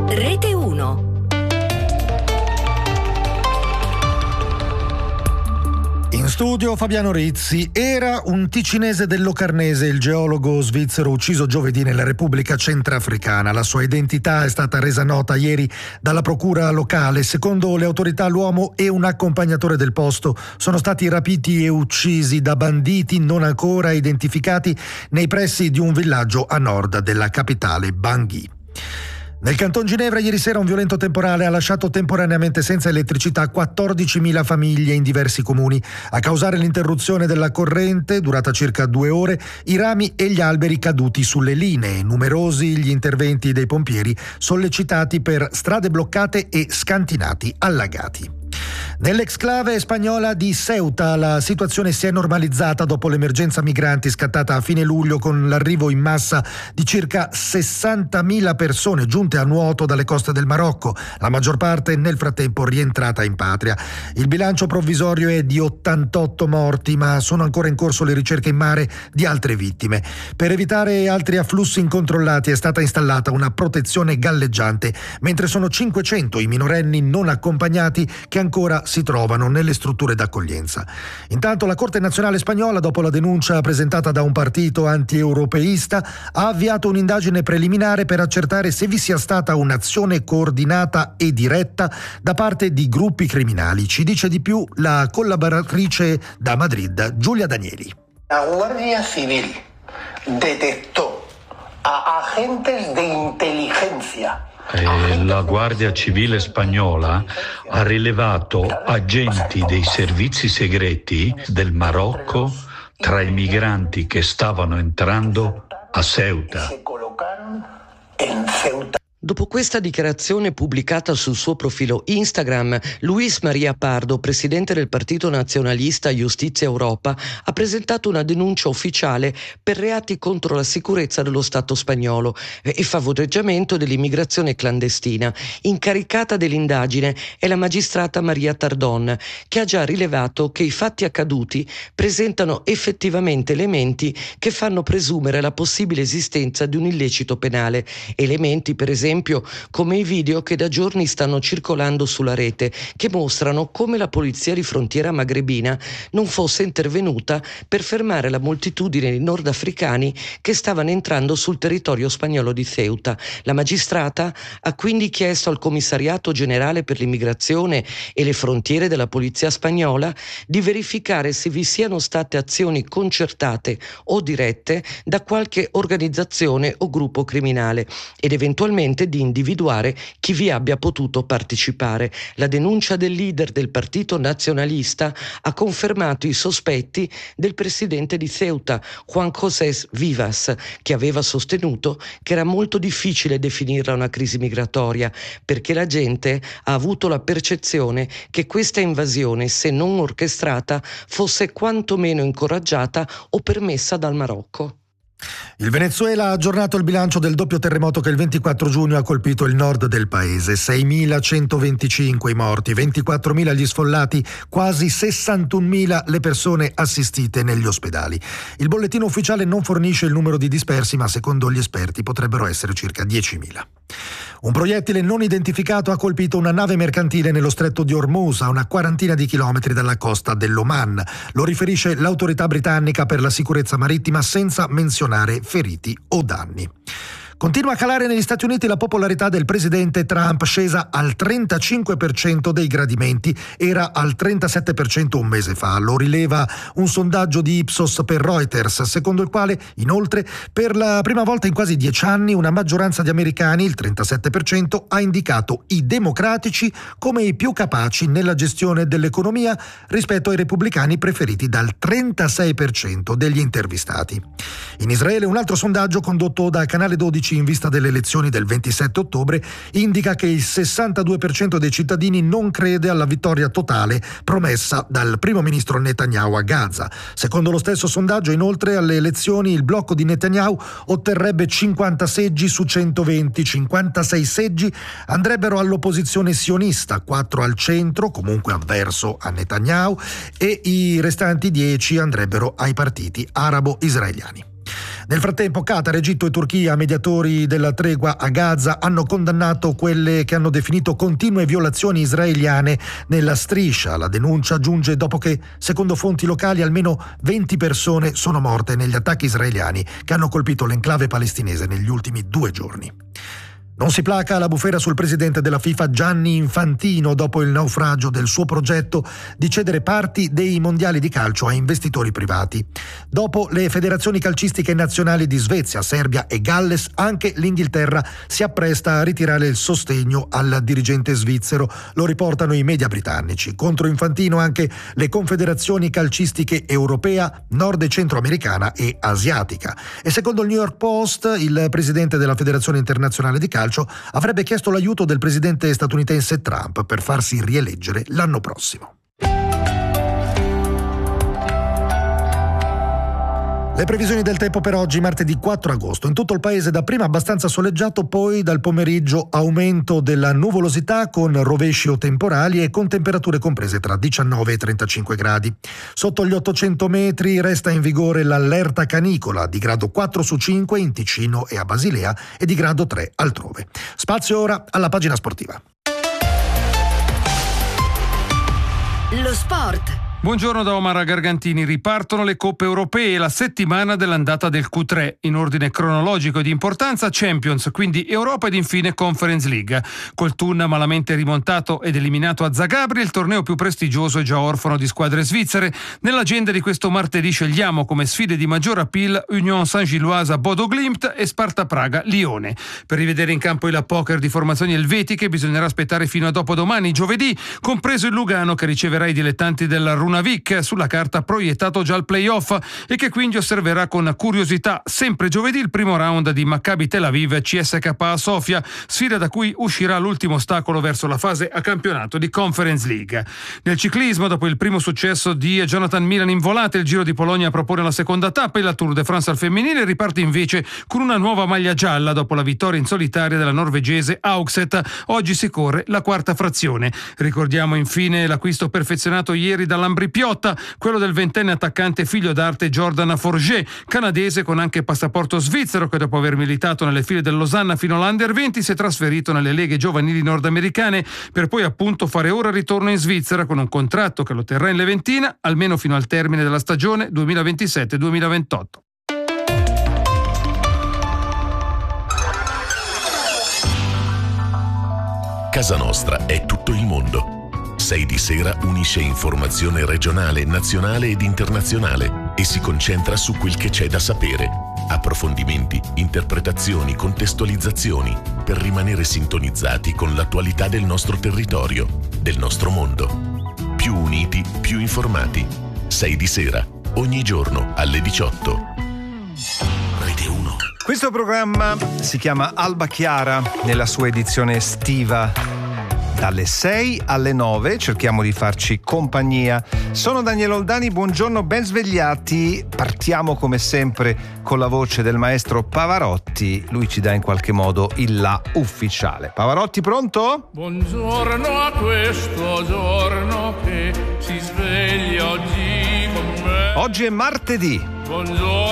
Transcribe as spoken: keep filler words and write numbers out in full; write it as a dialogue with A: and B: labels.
A: Rete uno.
B: In studio Fabiano Rizzi. Era un ticinese del Locarnese, il geologo svizzero ucciso giovedì nella Repubblica Centrafricana. La sua identità è stata resa nota ieri dalla procura locale. Secondo le autorità l'uomo e un accompagnatore del posto sono stati rapiti e uccisi da banditi non ancora identificati nei pressi di un villaggio a nord della capitale Bangui. Nel Canton Ginevra ieri sera un violento temporale ha lasciato temporaneamente senza elettricità quattordicimila famiglie in diversi comuni. A causare l'interruzione della corrente, durata circa due ore, i rami e gli alberi caduti sulle linee. Numerosi gli interventi dei pompieri sollecitati per strade bloccate e scantinati allagati. Nell'exclave spagnola di Ceuta la situazione si è normalizzata dopo l'emergenza migranti scattata a fine luglio con l'arrivo in massa di circa sessantamila persone giunte a nuoto dalle coste del Marocco, la maggior parte nel frattempo rientrata in patria. Il bilancio provvisorio è di ottantotto morti, ma sono ancora in corso le ricerche in mare di altre vittime. Per evitare altri afflussi incontrollati è stata installata una protezione galleggiante, mentre sono cinquecento i minorenni non accompagnati che ancora si trovano nelle strutture d'accoglienza. Intanto la Corte Nazionale Spagnola, dopo la denuncia presentata da un partito anti-europeista, ha avviato un'indagine preliminare per accertare se vi sia stata un'azione coordinata e diretta da parte di gruppi criminali. Ci dice di più la collaboratrice da Madrid, Giulia Danieli.
C: La Guardia Civil detectó a agentes de inteligencia.
D: Eh, la Guardia Civile spagnola ha rilevato agenti dei servizi segreti del Marocco tra i migranti che stavano entrando a Ceuta.
E: Dopo questa dichiarazione pubblicata sul suo profilo Instagram, Luis María Pardo, presidente del partito nazionalista Giustizia Europa, ha presentato una denuncia ufficiale per reati contro la sicurezza dello Stato spagnolo e favoreggiamento dell'immigrazione clandestina. Incaricata dell'indagine è la magistrata Maria Tardón, che ha già rilevato che i fatti accaduti presentano effettivamente elementi che fanno presumere la possibile esistenza di un illecito penale. Elementi, per esempio, come i video che da giorni stanno circolando sulla rete, che mostrano come la polizia di frontiera magrebina non fosse intervenuta per fermare la moltitudine di nordafricani che stavano entrando sul territorio spagnolo di Ceuta. La magistrata ha quindi chiesto al Commissariato Generale per l'Immigrazione e le Frontiere della Polizia Spagnola di verificare se vi siano state azioni concertate o dirette da qualche organizzazione o gruppo criminale ed eventualmente di individuare chi vi abbia potuto partecipare. La denuncia del leader del partito nazionalista ha confermato i sospetti del presidente di Ceuta, Juan José Vivas, che aveva sostenuto che era molto difficile definirla una crisi migratoria, perché la gente ha avuto la percezione che questa invasione, se non orchestrata, fosse quantomeno incoraggiata o permessa dal Marocco.
B: Il Venezuela ha aggiornato il bilancio del doppio terremoto che il ventiquattro giugno ha colpito il nord del paese. seimilacentoventicinque i morti, ventiquattromila gli sfollati, quasi sessantunomila le persone assistite negli ospedali. Il bollettino ufficiale non fornisce il numero di dispersi, ma secondo gli esperti potrebbero essere circa diecimila. Un proiettile non identificato ha colpito una nave mercantile nello stretto di Hormuz, a una quarantina di chilometri dalla costa dell'Oman. Lo riferisce l'autorità britannica per la sicurezza marittima senza menzionare feriti o danni. Continua a calare negli Stati Uniti la popolarità del presidente Trump, scesa al trentacinque per cento dei gradimenti, era al trentasette per cento un mese fa. Lo rileva un sondaggio di Ipsos per Reuters, secondo il quale, inoltre, per la prima volta in quasi dieci anni una maggioranza di americani, il trentasette per cento, ha indicato i democratici come i più capaci nella gestione dell'economia rispetto ai repubblicani preferiti dal trentasei per cento degli intervistati. In Israele un altro sondaggio condotto da Canale dodici in vista delle elezioni del ventisette ottobre indica che il sessantadue per cento dei cittadini non crede alla vittoria totale promessa dal primo ministro Netanyahu a Gaza. Secondo lo stesso sondaggio, inoltre, alle elezioni il blocco di Netanyahu otterrebbe cinquanta seggi su centoventi, cinquantasei seggi andrebbero all'opposizione sionista, quattro al centro, comunque avverso a Netanyahu, e i restanti dieci andrebbero ai partiti arabo-israeliani. Nel frattempo Qatar, Egitto e Turchia, mediatori della tregua a Gaza, hanno condannato quelle che hanno definito continue violazioni israeliane nella striscia. La denuncia giunge dopo che, secondo fonti locali, almeno venti persone sono morte negli attacchi israeliani che hanno colpito l'enclave palestinese negli ultimi due giorni. Non si placa la bufera sul presidente della FIFA Gianni Infantino dopo il naufragio del suo progetto di cedere parti dei mondiali di calcio a investitori privati. Dopo le federazioni calcistiche nazionali di Svezia, Serbia e Galles, anche l'Inghilterra si appresta a ritirare il sostegno al dirigente svizzero, lo riportano i media britannici. Contro Infantino anche le confederazioni calcistiche europea, nord e centroamericana e asiatica. E secondo il New York Post, il presidente della Federazione Internazionale di Calcio avrebbe chiesto l'aiuto del presidente statunitense Trump per farsi rieleggere l'anno prossimo. Le previsioni del tempo per oggi, martedì quattro agosto. In tutto il paese dapprima abbastanza soleggiato, poi dal pomeriggio aumento della nuvolosità con rovesci o temporali e con temperature comprese tra diciannove e trentacinque gradi. Sotto gli ottocento metri resta in vigore l'allerta canicola di grado quattro su cinque in Ticino e a Basilea e di grado tre altrove. Spazio ora alla pagina sportiva.
A: Lo sport.
F: Buongiorno da Omar Gargantini. Ripartono le coppe europee e la settimana dell'andata del Q tre. In ordine cronologico e di importanza, Champions, quindi Europa ed infine Conference League. Col Thun malamente rimontato ed eliminato a Zagabria, il torneo più prestigioso è già orfano di squadre svizzere. Nell'agenda di questo martedì scegliamo come sfide di maggior appeal Union Saint-Gilloise Bodo Glimt e Sparta Praga Lione. Per rivedere in campo il poker di formazioni elvetiche bisognerà aspettare fino a dopodomani, giovedì, compreso il Lugano che riceverà i dilettanti del Runavik, sulla carta proiettato già al playoff e che quindi osserverà con curiosità sempre giovedì il primo round di Maccabi Tel Aviv C S K A Sofia, sfida da cui uscirà l'ultimo ostacolo verso la fase a campionato di Conference League. Nel ciclismo, dopo il primo successo di Jonathan Milan in volata, il Giro di Polonia propone la seconda tappa e la Tour de France al femminile riparte invece con una nuova maglia gialla dopo la vittoria in solitaria della norvegese Haugset. Oggi si corre la quarta frazione. Ricordiamo infine l'acquisto perfezionato ieri dall'Ambrì Piotta, quello del ventenne attaccante figlio d'arte Jordan Forget, canadese con anche passaporto svizzero, che dopo aver militato nelle file del Losanna fino all'Under venti si è trasferito nelle leghe giovanili nordamericane per poi appunto fare ora ritorno in Svizzera con un contratto che lo terrà in Leventina almeno fino al termine della stagione duemilaventisette duemilaventotto.
G: Casa Nostra è tutto il mondo. sei di sera unisce informazione regionale, nazionale ed internazionale e si concentra su quel che c'è da sapere. Approfondimenti, interpretazioni, contestualizzazioni per rimanere sintonizzati con l'attualità del nostro territorio, del nostro mondo. Più uniti, più informati. sei di sera, ogni giorno alle diciotto. Rete uno.
H: Questo programma si chiama Alba Chiara nella sua edizione estiva. Dalle sei alle nove cerchiamo di farci compagnia. Sono Daniele Oldani, buongiorno, ben svegliati. Partiamo come sempre con la voce del maestro Pavarotti. Lui ci dà in qualche modo il là ufficiale. Pavarotti, pronto?
I: Buongiorno a questo giorno che si sveglia oggi con me.
H: Oggi è martedì.
I: Buongiorno.